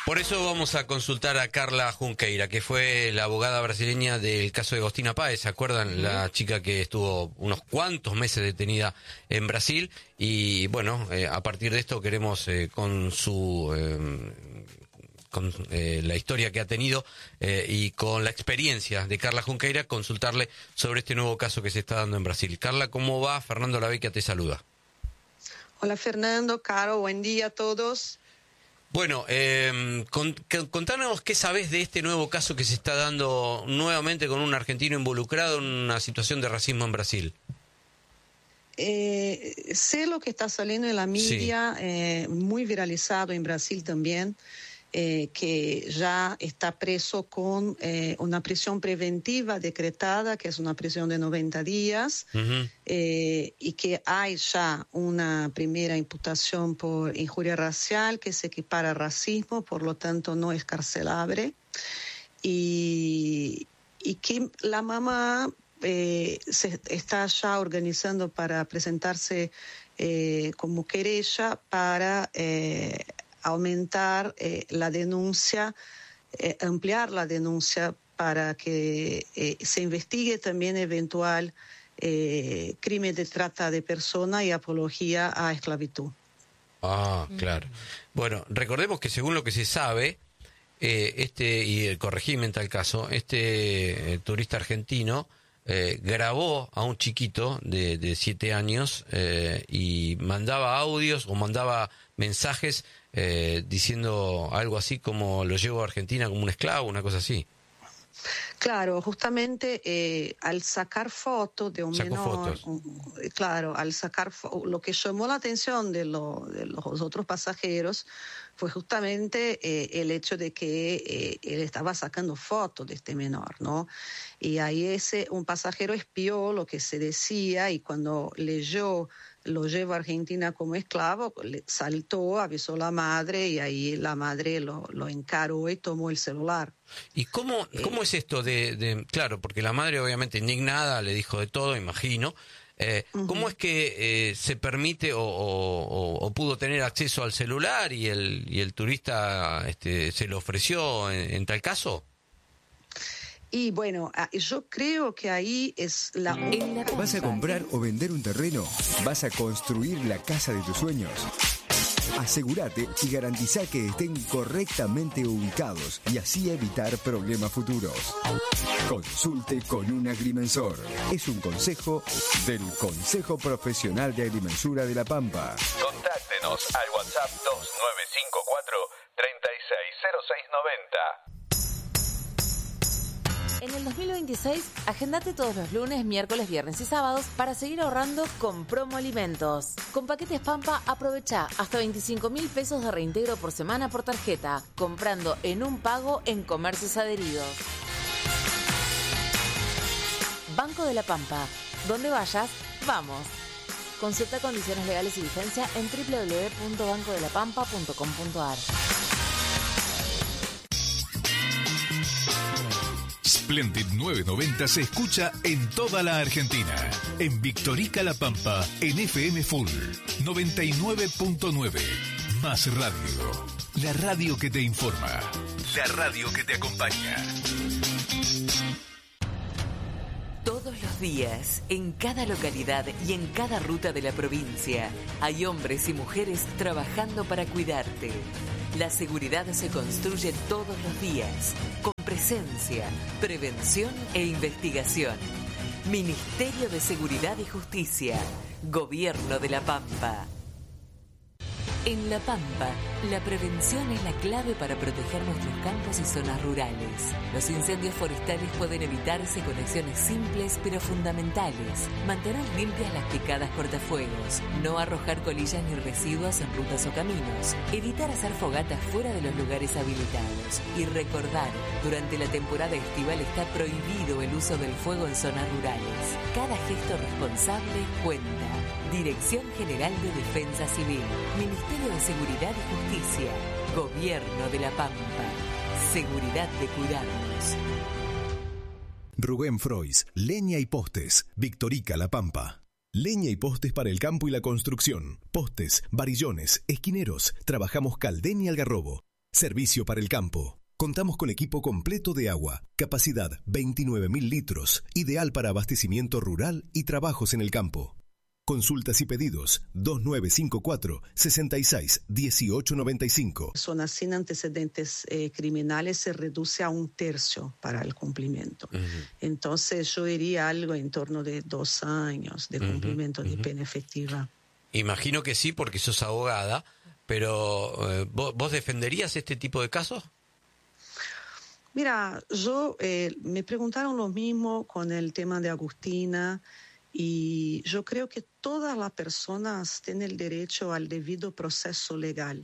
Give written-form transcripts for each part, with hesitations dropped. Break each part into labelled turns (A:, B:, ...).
A: Por eso vamos a consultar a Carla Junqueira, que fue la abogada brasileña del caso de Agostina Páez. ¿Se acuerdan? La chica que estuvo unos cuantos meses detenida en Brasil. Y bueno, a partir de esto queremos con la historia que ha tenido y con la experiencia de Carla Junqueira, consultarle sobre este nuevo caso que se está dando en Brasil. Carla, ¿cómo va? Fernando Lavecchia te saluda.
B: Hola Fernando, Caro, buen día a todos.
A: Bueno, contanos qué sabés de este nuevo caso que se está dando nuevamente con un argentino involucrado en una situación de racismo en Brasil.
B: Sé lo que está saliendo en la media, sí. Muy viralizado en Brasil también, que ya está preso con una prisión preventiva decretada, que es una prisión de 90 días, y que hay ya una primera imputación por injuria racial que se equipara a racismo, por lo tanto no es carcelable, y que la mamá se está ya organizando para presentarse como querella para aumentar la denuncia, ampliar la denuncia para que se investigue también eventual crimen de trata de personas y apología a esclavitud.
A: Ah, claro. Bueno, recordemos que según lo que se sabe, y corregime en tal caso, turista argentino grabó a un chiquito de 7 años y mandaba audios o mandaba mensajes diciendo algo así como lo llevo a Argentina como un esclavo, una cosa así.
B: Claro, justamente al sacar fotos de un menor, claro, al sacar lo que llamó la atención de los otros pasajeros fue justamente el hecho de que él estaba sacando fotos de este menor, ¿no? Y ahí un pasajero espió lo que se decía y cuando leyó lo llevo a Argentina como esclavo, saltó, avisó a la madre y ahí la madre lo encaró y tomó el celular.
A: ¿Y cómo es esto claro, porque la madre obviamente indignada le dijo de todo, imagino, ¿cómo es que se permite o pudo tener acceso al celular y el turista se lo ofreció en tal caso?
B: Y bueno, yo creo que ahí es la...
C: ¿Vas a comprar o vender un terreno? ¿Vas a construir la casa de tus sueños? Asegúrate y garantiza que estén correctamente ubicados y así evitar problemas futuros. Consulte con un agrimensor. Es un consejo del Consejo Profesional de Agrimensura de La Pampa.
D: Contáctenos al WhatsApp 2954 360690.
E: En el 2026, agendate todos los lunes, miércoles, viernes y sábados para seguir ahorrando con Promo Alimentos. Con paquetes Pampa, aprovecha hasta 25.000 pesos de reintegro por semana por tarjeta, comprando en un pago en comercios adheridos. Banco de la Pampa. Donde vayas, vamos. Consulta condiciones legales y vigencia en www.bancodelapampa.com.ar.
F: Splendid 990 se escucha en toda la Argentina. En Victorica La Pampa, en FM Full 99.9. Más radio. La radio que te informa. La radio que te acompaña.
G: Todos los días, en cada localidad y en cada ruta de la provincia, hay hombres y mujeres trabajando para cuidarte. La seguridad se construye todos los días, con presencia, prevención e investigación. Ministerio de Seguridad y Justicia, Gobierno de La Pampa. En La Pampa, la prevención es la clave para proteger nuestros campos y zonas rurales. Los incendios forestales pueden evitarse con acciones simples pero fundamentales. Mantener limpias las picadas cortafuegos, no arrojar colillas ni residuos en rutas o caminos, evitar hacer fogatas fuera de los lugares habilitados y recordar, durante la temporada estival está prohibido el uso del fuego en zonas rurales. Cada gesto responsable cuenta. Dirección General de Defensa Civil, Ministerio de Seguridad y Justicia, Gobierno de La Pampa. Seguridad de cuidarnos.
H: Rubén Frois, Leña y Postes, Victorica La Pampa. Leña y postes para el campo y la construcción. Postes, varillones, esquineros. Trabajamos Caldén y Algarrobo. Servicio para el campo. Contamos con equipo completo de agua, capacidad 29.000 litros, ideal para abastecimiento rural y trabajos en el campo. Consultas y pedidos 2954-66-1895.
B: Personas sin antecedentes criminales se reduce a 1/3 para el cumplimiento. Entonces yo diría algo en torno de 2 años de cumplimiento de pena efectiva.
A: Imagino que sí, porque sos abogada, pero ¿vos defenderías este tipo de casos?
B: Mira, yo me preguntaron lo mismo con el tema de Agustina. Y yo creo que todas las personas tienen el derecho al debido proceso legal.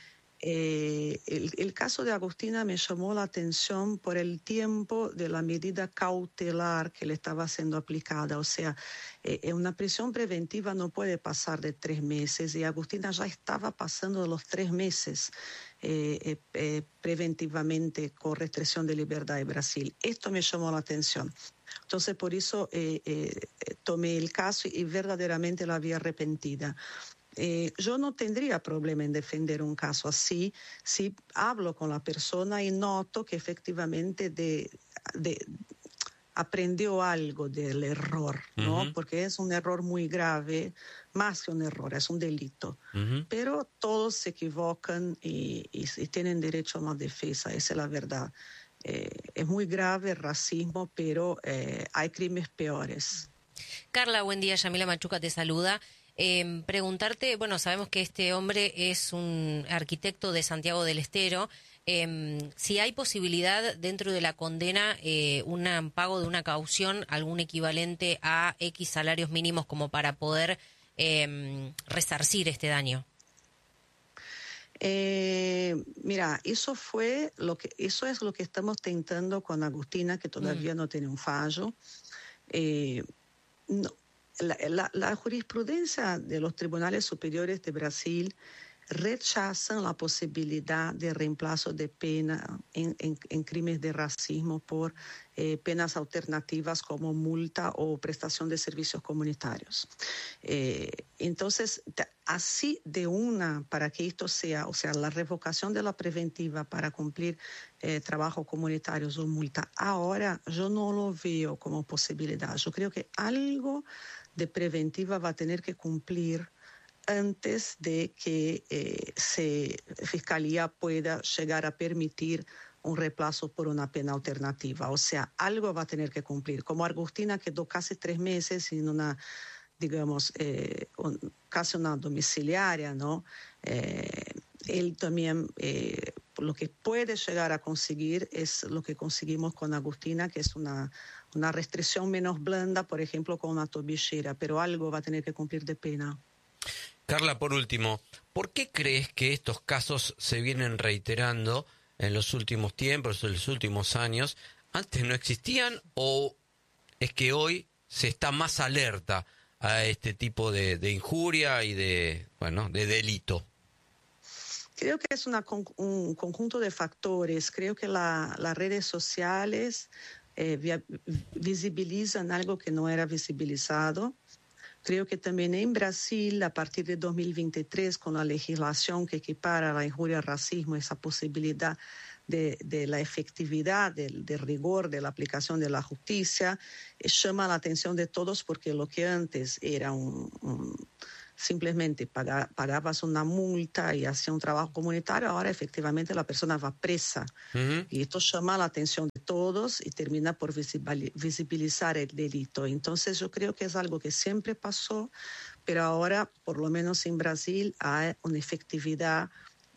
B: El caso de Agustina me llamó la atención por el tiempo de la medida cautelar que le estaba siendo aplicada. O sea, una prisión preventiva no puede pasar de 3 meses y Agustina ya estaba pasando de los 3 meses preventivamente con restricción de libertad en Brasil. Esto me llamó la atención. Entonces, por eso tomé el caso y verdaderamente la vi arrepentida. Yo no tendría problema en defender un caso así si hablo con la persona y noto que efectivamente aprendió algo del error, ¿no? Porque es un error muy grave, más que un error, es un delito. Pero todos se equivocan y tienen derecho a una defensa, esa es la verdad. Es muy grave el racismo, pero hay crímenes peores.
I: Carla, buen día. Yamila Machuca te saluda. Preguntarte, bueno, sabemos que este hombre es un arquitecto de Santiago del Estero. Si hay posibilidad dentro de la condena, un pago de una caución, algún equivalente a X salarios mínimos como para poder resarcir este daño.
B: Mira, eso es lo que estamos tentando con Agustina, que todavía no tiene un fallo. La jurisprudencia de los tribunales superiores de Brasil rechazan la posibilidad de reemplazo de pena en crímenes de racismo por penas alternativas como multa o prestación de servicios comunitarios. Entonces, así de una, para que esto sea, o sea, la revocación de la preventiva para cumplir trabajos comunitarios o multa, ahora yo no lo veo como posibilidad. Yo creo que algo de preventiva va a tener que cumplir antes de que Fiscalía pueda llegar a permitir un reemplazo por una pena alternativa. O sea, algo va a tener que cumplir. Como Agustina quedó casi 3 meses en una, digamos, casi una domiciliaria, ¿no? Él también, lo que puede llegar a conseguir es lo que conseguimos con Agustina, que es una restricción menos blanda, por ejemplo, con una tobillera, pero algo va a tener que cumplir de pena.
A: Carla, por último, ¿por qué crees que estos casos se vienen reiterando en los últimos tiempos, en los últimos años? ¿Antes no existían o es que hoy se está más alerta a este tipo de injuria y de delito?
B: Creo que es un conjunto de factores. Creo que las redes sociales visibilizan algo que no era visibilizado. Creo que también en Brasil, a partir de 2023, con la legislación que equipara la injuria al racismo, esa posibilidad de la efectividad, del rigor de la aplicación de la justicia, llama la atención de todos porque lo que antes era simplemente pagabas una multa y hacía un trabajo comunitario, ahora efectivamente la persona va presa. Y esto llama la atención de todos y termina por visibilizar el delito. Entonces yo creo que es algo que siempre pasó, pero ahora, por lo menos en Brasil, hay una efectividad,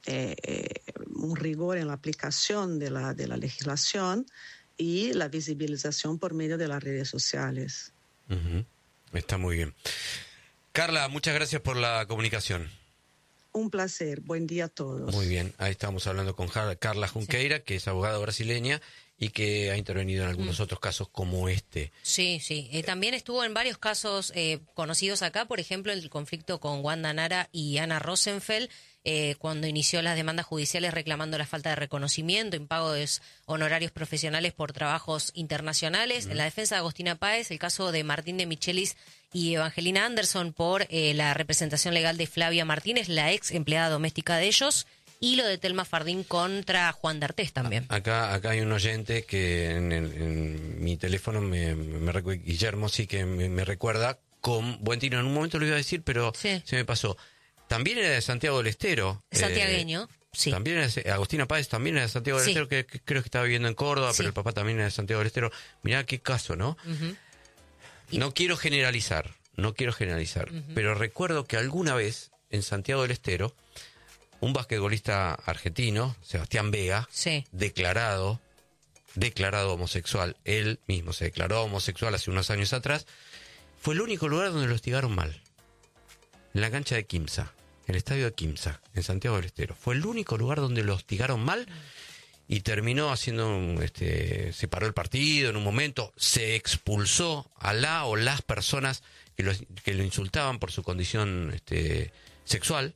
B: un rigor en la aplicación de la legislación y la visibilización por medio de las redes sociales.
A: Está muy bien. Carla, muchas gracias por la comunicación.
B: Un placer, buen día a todos.
A: Muy bien, ahí estamos hablando con Carla Junqueira, que es abogada brasileña y que ha intervenido en algunos otros casos como este.
I: Sí. También estuvo en varios casos conocidos acá, por ejemplo, el conflicto con Wanda Nara y Ana Rosenfeld, cuando inició las demandas judiciales reclamando la falta de reconocimiento, impago de honorarios profesionales por trabajos internacionales. En la defensa de Agustina Páez, el caso de Martín de Michelis y Evangelina Anderson por la representación legal de Flavia Martínez, la ex empleada doméstica de ellos. y lo de Telma Fardín contra Juan D'Artés también.
A: Acá hay un oyente que en mi teléfono me recuerda, Guillermo, sí que me recuerda con buen tino. En un momento lo iba a decir, pero se me pasó. También era de Santiago del Estero.
I: Santiagueño, sí.
A: También era, Agustina Páez también era de Santiago del Estero, que creo que estaba viviendo en Córdoba, pero el papá también era de Santiago del Estero. Mirá qué caso, ¿no? No quiero generalizar, pero recuerdo que alguna vez en Santiago del Estero, un basquetbolista argentino, Sebastián Vega, declarado homosexual, él mismo se declaró homosexual hace unos años atrás, fue el único lugar donde lo hostigaron mal. En la cancha de Quimsa, el estadio de Quimsa, en Santiago del Estero. Fue el único lugar donde lo hostigaron mal y terminó haciendo, se paró el partido en un momento, se expulsó a la o las personas que lo insultaban por su condición sexual.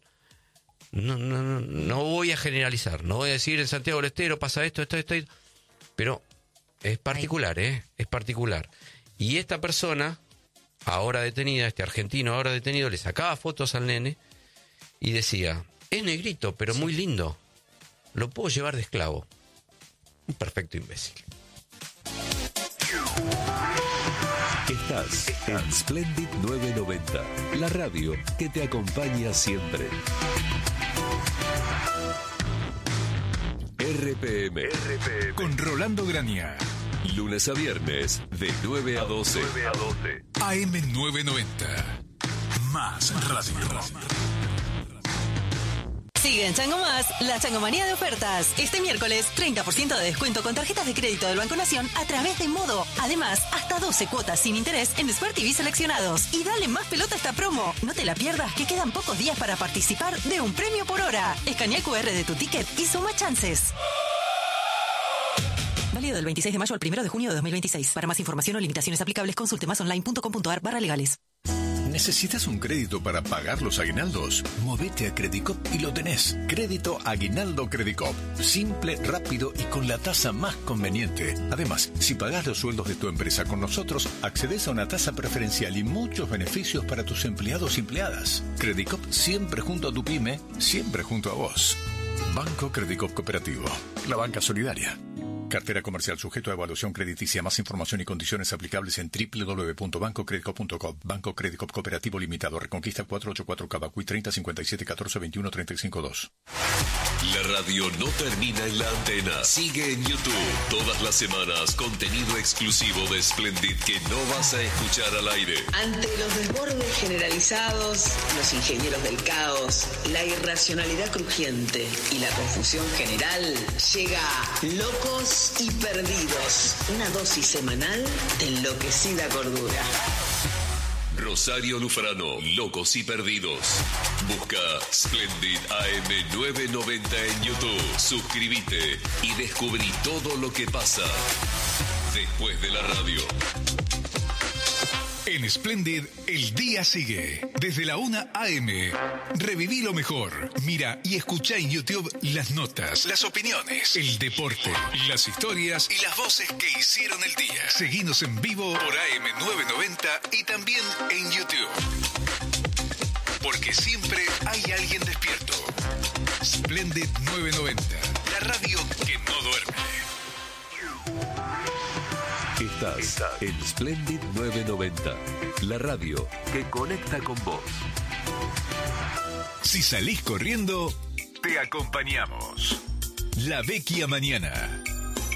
A: No voy a generalizar, no voy a decir en Santiago del Estero pasa esto, pero es particular, es particular. Y esta persona, ahora detenida, este argentino ahora detenido, le sacaba fotos al nene y decía, es negrito, pero muy lindo, lo puedo llevar de esclavo. Un perfecto imbécil.
H: Estás en Splendid 990, la radio que te acompaña siempre. RPM
F: con Rolando Graña.
H: Lunes a viernes de 9 a 12.
F: AM 990. Más radio.
J: Sigue en Chango Más, la changomanía de ofertas. Este miércoles, 30% de descuento con tarjetas de crédito del Banco Nación a través de Modo. Además, hasta 12 cuotas sin interés en Smart TV seleccionados. Y dale más pelota a esta promo. No te la pierdas, que quedan pocos días para participar de un premio por hora. Escanea el QR de tu ticket y suma chances. Válido del 26 de mayo al 1 de junio de 2026. Para más información o limitaciones aplicables, consulte másonline.com.ar/legales.
F: ¿Necesitas un crédito para pagar los aguinaldos? Movete a Credicop y lo tenés. Crédito Aguinaldo Credicop. Simple, rápido y con la tasa más conveniente. Además, si pagás los sueldos de tu empresa con nosotros, accedes a una tasa preferencial y muchos beneficios para tus empleados y empleadas. Credicop siempre junto a tu pyme, siempre junto a vos. Banco Credicop Cooperativo. La banca solidaria. Cartera comercial sujeto a evaluación crediticia. Más información y condiciones aplicables en www.bancocredicop.com. Banco Credicop Cooperativo Limitado. Reconquista 484 Cavacuy 30 57 14 21 35 2.
H: La radio no termina en la antena. Sigue en YouTube. Todas las semanas contenido exclusivo de Splendid que no vas a escuchar al aire.
K: Ante los desbordes generalizados, los ingenieros del caos, la irracionalidad crujiente y la confusión general, llega Locos y Perdidos, una dosis semanal de enloquecida cordura.
H: Rosario Lufrano, Locos y Perdidos. Busca Splendid AM 990 en YouTube. Suscríbete y descubrí todo lo que pasa después de la radio.
F: En Splendid, el día sigue. Desde la 1 AM. Reviví lo mejor. Mira y escucha en YouTube las notas, las opiniones, el deporte, las historias y las voces que hicieron el día. Seguinos en vivo por AM 990 y también en YouTube. Porque siempre hay alguien despierto. Splendid 990. La radio que no duerme.
H: Estás en Splendid 990, la radio que conecta con vos.
F: Si salís corriendo, te acompañamos. La Vecchia Mañana.